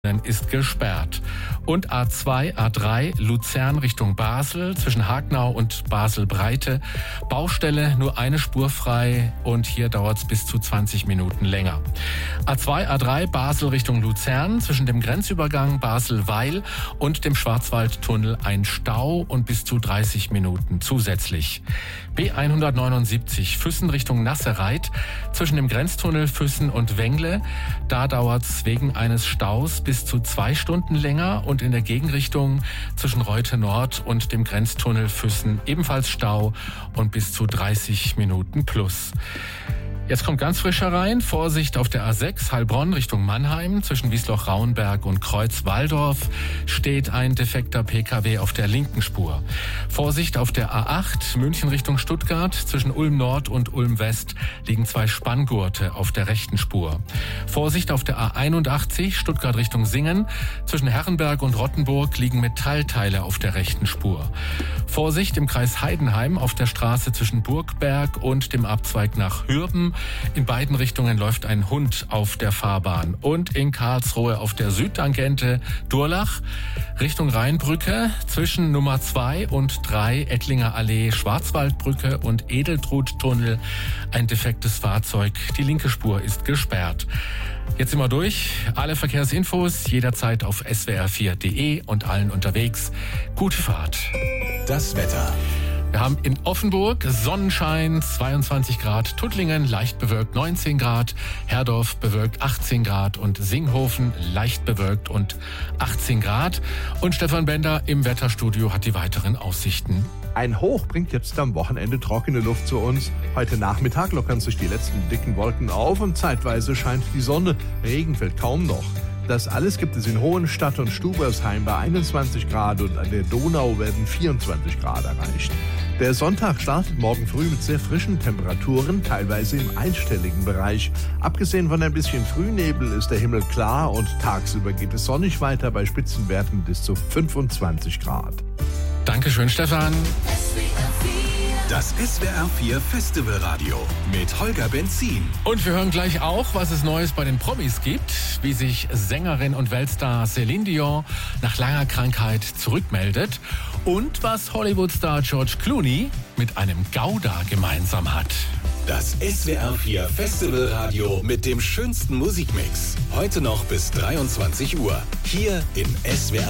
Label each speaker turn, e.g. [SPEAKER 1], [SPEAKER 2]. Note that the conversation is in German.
[SPEAKER 1] ist gesperrt. Und A2, A3 Luzern Richtung Basel zwischen Hagnau und Basel-Breite. Baustelle, nur eine Spur frei und hier dauert es bis zu 20 Minuten länger. A2, A3 Basel Richtung Luzern zwischen dem Grenzübergang Basel-Weil und dem Schwarzwaldtunnel ein Stau und bis zu 30 Minuten zusätzlich. B179 Füssen Richtung Nassereit zwischen dem Grenztunnel Füssen und Wengle. Da dauert es wegen eines Staus bis zu 2 Stunden länger und in der Gegenrichtung zwischen Reute Nord und dem Grenztunnel Füssen ebenfalls Stau und bis zu 30 Minuten plus. Jetzt kommt ganz frisch herein. Vorsicht auf der A6 Heilbronn Richtung Mannheim. Zwischen Wiesloch-Rauenberg und Kreuz-Walldorf steht ein defekter Pkw auf der linken Spur. Vorsicht auf der A8 München Richtung Stuttgart. Zwischen Ulm Nord und Ulm West liegen 2 Spanngurte auf der rechten Spur. Vorsicht auf der A81 Stuttgart Richtung Singen. Zwischen Herrenberg und Rottenburg liegen Metallteile auf der rechten Spur. Vorsicht im Kreis Heidenheim auf der Straße zwischen Burgberg und dem Abzweig nach Hürben. In beiden Richtungen läuft ein Hund auf der Fahrbahn. Und in Karlsruhe auf der Südtangente Durlach Richtung Rheinbrücke zwischen Nummer 2 und 3 Ettlinger Allee, Schwarzwaldbrücke und Edeltruttunnel ein defektes Fahrzeug. Die linke Spur ist gesperrt. Jetzt sind wir durch. Alle Verkehrsinfos jederzeit auf swr4.de und allen unterwegs. Gute Fahrt.
[SPEAKER 2] Das Wetter.
[SPEAKER 1] Wir haben in Offenburg Sonnenschein, 22 Grad, Tuttlingen leicht bewölkt 19 Grad, Herdorf bewölkt 18 Grad und Singhofen leicht bewölkt und 18 Grad. Und Stefan Bender im Wetterstudio hat die weiteren Aussichten.
[SPEAKER 3] Ein Hoch bringt jetzt am Wochenende trockene Luft zu uns. Heute Nachmittag lockern sich die letzten dicken Wolken auf und zeitweise scheint die Sonne. Regen fällt kaum noch. Das alles gibt es in Hohenstadt und Stubersheim bei 21 Grad und an der Donau werden 24 Grad erreicht. Der Sonntag startet morgen früh mit sehr frischen Temperaturen, teilweise im einstelligen Bereich. Abgesehen von ein bisschen Frühnebel ist der Himmel klar und tagsüber geht es sonnig weiter bei Spitzenwerten bis zu 25 Grad.
[SPEAKER 1] Dankeschön, Stefan.
[SPEAKER 2] Das SWR4 Festivalradio mit Holger Benzin.
[SPEAKER 1] Und wir hören gleich auch, was es Neues bei den Promis gibt, wie sich Sängerin und Weltstar Celine Dion nach langer Krankheit zurückmeldet und was Hollywood-Star George Clooney mit einem Gouda gemeinsam hat.
[SPEAKER 2] Das SWR4 Festivalradio mit dem schönsten Musikmix. Heute noch bis 23 Uhr. Hier in SWR